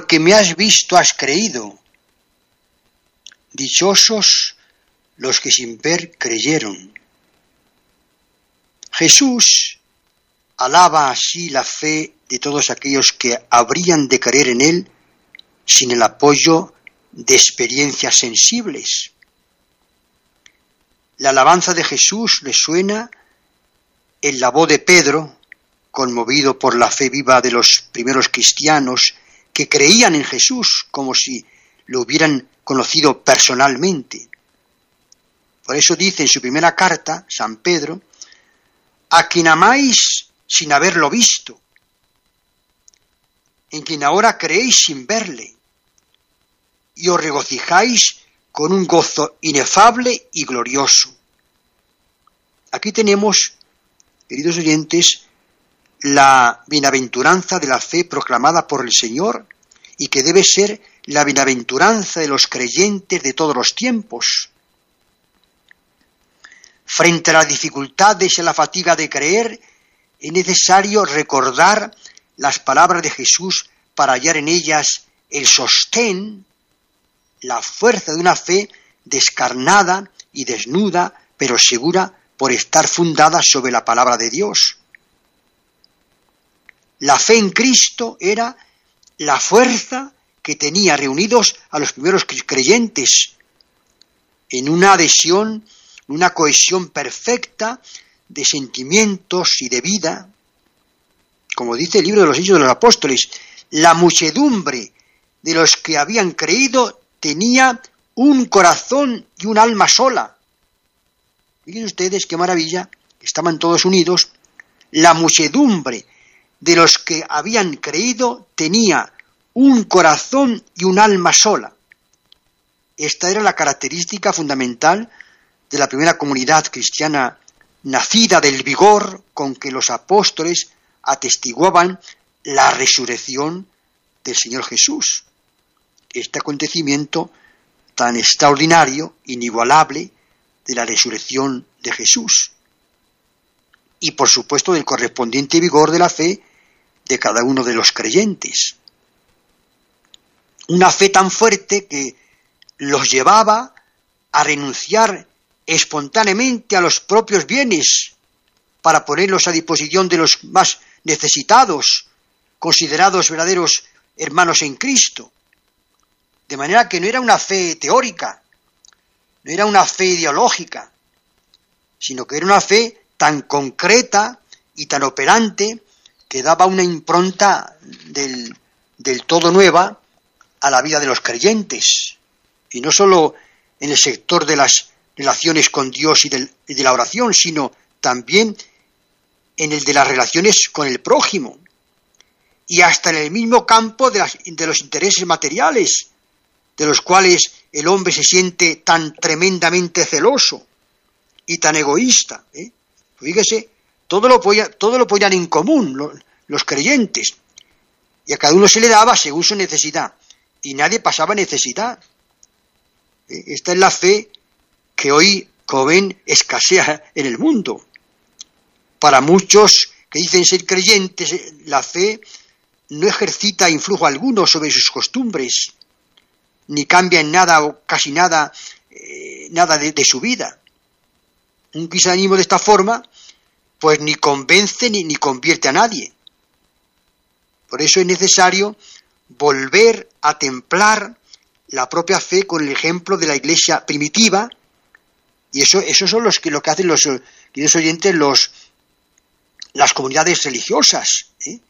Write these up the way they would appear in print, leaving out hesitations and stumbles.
porque me has visto has creído. Dichosos los que sin ver creyeron. Jesús alaba así la fe de todos aquellos que habrían de creer en él sin el apoyo de experiencias sensibles. La alabanza de Jesús resuena en la voz de Pedro, conmovido por la fe viva de los primeros cristianos que creían en Jesús como si lo hubieran conocido personalmente. Por eso dice en su primera carta, San Pedro, a quien amáis sin haberlo visto, en quien ahora creéis sin verle, y os regocijáis con un gozo inefable y glorioso. Aquí tenemos, queridos oyentes, la bienaventuranza de la fe proclamada por el Señor y que debe ser la bienaventuranza de los creyentes de todos los tiempos. Frente a las dificultades y a la fatiga de creer, es necesario recordar las palabras de Jesús para hallar en ellas el sostén, la fuerza de una fe descarnada y desnuda, pero segura por estar fundada sobre la palabra de Dios. La fe en Cristo era la fuerza que tenía reunidos a los primeros creyentes en una adhesión, una cohesión perfecta de sentimientos y de vida. Como dice el libro de los Hechos de los Apóstoles, la muchedumbre de los que habían creído tenía un corazón y un alma sola. Miren ustedes qué maravilla, estaban todos unidos. La muchedumbre de los que habían creído tenía un corazón y un alma sola. Esta era la característica fundamental de la primera comunidad cristiana nacida del vigor con que los apóstoles atestiguaban la resurrección del Señor Jesús. Este acontecimiento tan extraordinario, inigualable, de la resurrección de Jesús. Y por supuesto del correspondiente vigor de la fe de cada uno de los creyentes. Una fe tan fuerte que los llevaba a renunciar espontáneamente a los propios bienes para ponerlos a disposición de los más necesitados, considerados verdaderos hermanos en Cristo. De manera que no era una fe teórica, no era una fe ideológica, sino que era una fe tan concreta y tan operante que daba una impronta del todo nueva a la vida de los creyentes, y no solo en el sector de las relaciones con Dios y de la oración, sino también en el de las relaciones con el prójimo, y hasta en el mismo campo de los intereses materiales, de los cuales el hombre se siente tan tremendamente celoso y tan egoísta. Fíjese, todo lo ponían en común los creyentes, y a cada uno se le daba según su necesidad, y nadie pasaba necesidad. Esta es la fe que hoy, como ven, escasea en el mundo. Para muchos que dicen ser creyentes, la fe no ejercita influjo alguno sobre sus costumbres, ni cambia en nada o casi nada, de su vida. Un cristianismo de esta forma, pues ni convence ni convierte a nadie. Por eso es necesario volver a templar la propia fe con el ejemplo de la Iglesia primitiva, y eso son lo que hacen los queridos oyentes, las comunidades religiosas,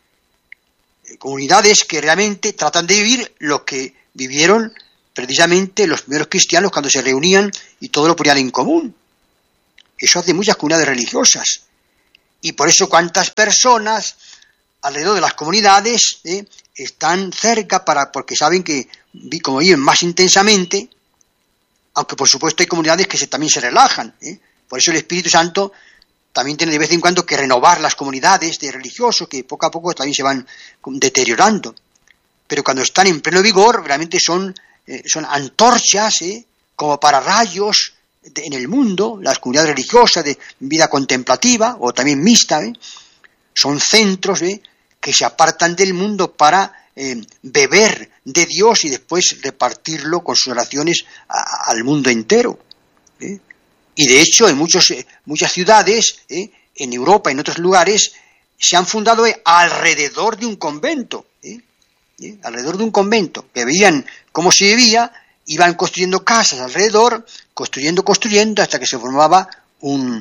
comunidades que realmente tratan de vivir lo que vivieron precisamente los primeros cristianos cuando se reunían y todo lo ponían en común. Eso hace muchas comunidades religiosas, y por eso cuántas personas alrededor de las comunidades están cerca porque saben que como viven más intensamente, aunque por supuesto hay comunidades que también se relajan. Por eso el Espíritu Santo también tiene de vez en cuando que renovar las comunidades de religiosos que poco a poco también se van deteriorando. Pero cuando están en pleno vigor, realmente son antorchas, como para rayos en el mundo. Las comunidades religiosas de vida contemplativa o también mixta, son centros que se apartan del mundo para beber de Dios y después repartirlo con sus oraciones al mundo entero. Y de hecho en muchas ciudades, en Europa y en otros lugares, se han fundado alrededor de un convento, alrededor de un convento, que veían cómo se vivía, iban construyendo casas alrededor, construyendo, hasta que se formaba un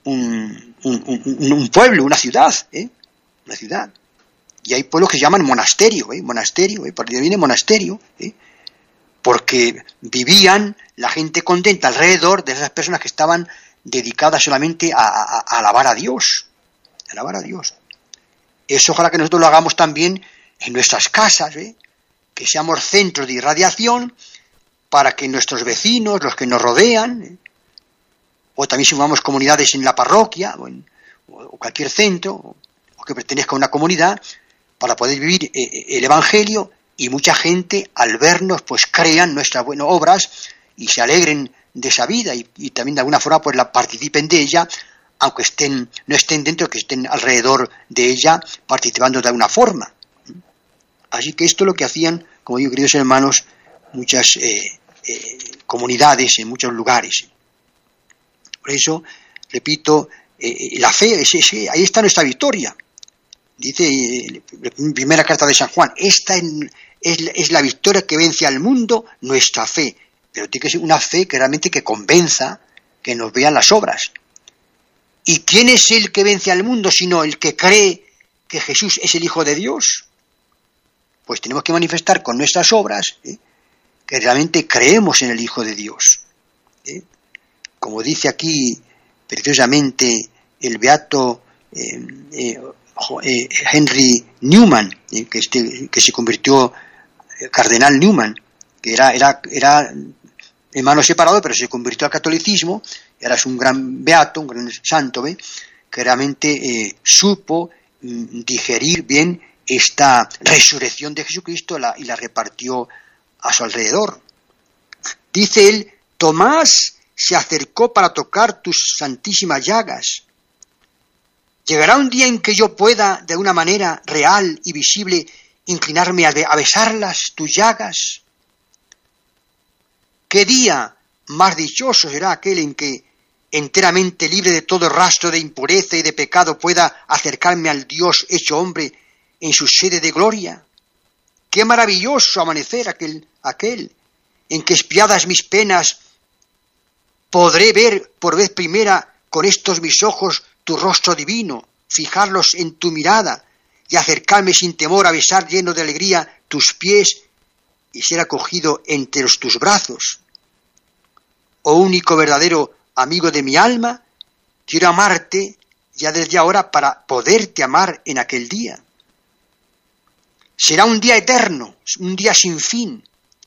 pueblo, una ciudad, una ciudad. Y hay pueblos que se llaman monasterio, por ahí viene monasterio, porque vivían la gente contenta alrededor de esas personas que estaban dedicadas solamente a alabar a Dios, Eso ojalá que nosotros lo hagamos también en nuestras casas, que seamos centros de irradiación para que nuestros vecinos, los que nos rodean, o también si formamos comunidades en la parroquia o cualquier centro, o que pertenezca a una comunidad, para poder vivir el Evangelio, y mucha gente al vernos pues crean nuestras buenas obras y se alegren de esa vida y también de alguna forma pues la participen de ella, aunque no estén dentro, que estén alrededor de ella participando de alguna forma. Así que esto es lo que hacían, como digo, queridos hermanos, muchas comunidades en muchos lugares. Por eso, repito, la fe, ahí está nuestra victoria. Dice en primera carta de San Juan, esta es la victoria que vence al mundo, nuestra fe. Pero tiene que ser una fe que realmente que convenza, que nos vean las obras. ¿Y quién es el que vence al mundo sino el que cree que Jesús es el Hijo de Dios? Pues tenemos que manifestar con nuestras obras que realmente creemos en el Hijo de Dios. Como dice aquí preciosamente el beato Henry Newman, que se convirtió cardenal Newman, que era hermano separado, pero se convirtió al catolicismo. Ahora es un gran beato, un gran santo, que realmente supo digerir bien esta resurrección de Jesucristo y la repartió a su alrededor. Dice él, Tomás se acercó para tocar tus santísimas llagas. ¿Llegará un día en que yo pueda, de una manera real y visible, inclinarme a besarlas, tus llagas? ¿Qué día más dichoso será aquel en que, enteramente libre de todo rastro de impureza y de pecado, pueda acercarme al Dios hecho hombre en su sede de gloria? ¡Qué maravilloso amanecer aquel en que, expiadas mis penas, podré ver por vez primera con estos mis ojos tu rostro divino, fijarlos en tu mirada y acercarme sin temor a besar lleno de alegría tus pies y ser acogido entre tus brazos? Oh único verdadero amigo de mi alma, quiero amarte ya desde ahora para poderte amar en aquel día. Será un día eterno, un día sin fin,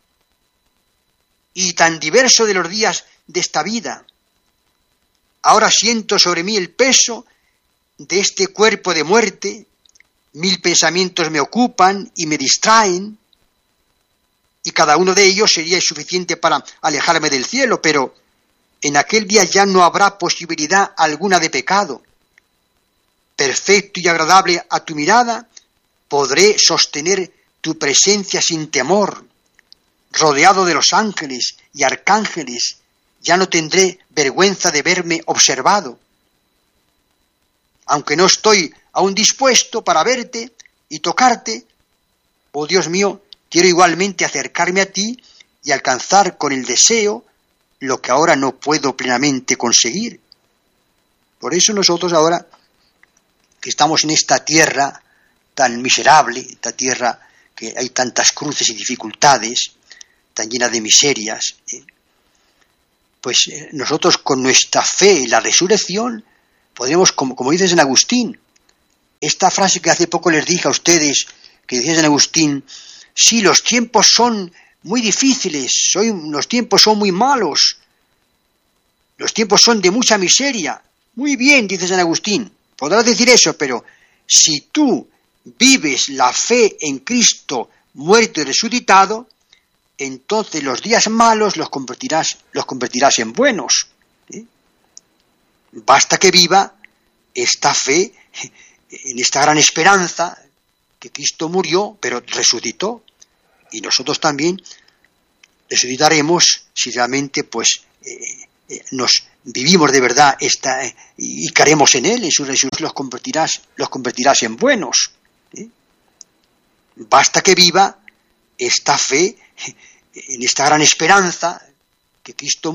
y tan diverso de los días de esta vida. Ahora siento sobre mí el peso de este cuerpo de muerte, 1000 pensamientos me ocupan y me distraen, y cada uno de ellos sería insuficiente para alejarme del cielo, pero en aquel día ya no habrá posibilidad alguna de pecado. Perfecto y agradable a tu mirada, podré sostener tu presencia sin temor. Rodeado de los ángeles y arcángeles, ya no tendré vergüenza de verme observado. Aunque no estoy aún dispuesto para verte y tocarte, oh Dios mío, quiero igualmente acercarme a ti y alcanzar con el deseo lo que ahora no puedo plenamente conseguir. Por eso nosotros ahora, que estamos en esta tierra tan miserable, esta tierra que hay tantas cruces y dificultades, tan llena de miserias, pues nosotros con nuestra fe en la resurrección podremos, como dice San Agustín, esta frase que hace poco les dije a ustedes, que decía San Agustín, sí, los tiempos son muy difíciles, los tiempos son muy malos, los tiempos son de mucha miseria. Muy bien, dice San Agustín, podrás decir eso, pero si tú vives la fe en Cristo muerto y resucitado, entonces los días malos los convertirás en buenos. Basta que viva esta fe, en esta gran esperanza que Cristo murió, pero resucitó, y nosotros también resucitaremos si realmente nos vivimos de verdad y creemos en Él, en su resurrección los convertirás en buenos. Basta que viva esta fe en esta gran esperanza que Cristo